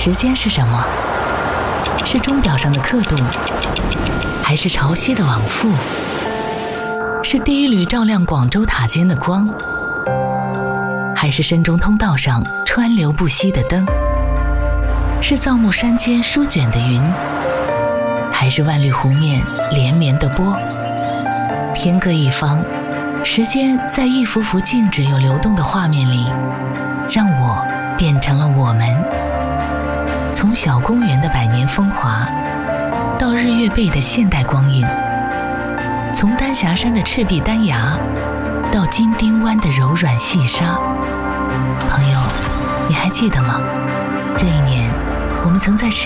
时间是什么？是钟表上的刻度，还是潮汐的往复？是第一缕照亮广州塔尖的光，还是深中通道上川流不息的灯？是造木山间舒卷的云，还是万绿湖面连绵的波？天各一方，时间在一幅幅静止又流动的画面里，让我变成了我们。从小公园的百年风华，到日月贝的现代光影；从丹霞山的赤壁丹崖，到金钉湾的柔软细沙。朋友，你还记得吗？这一年，我们曾在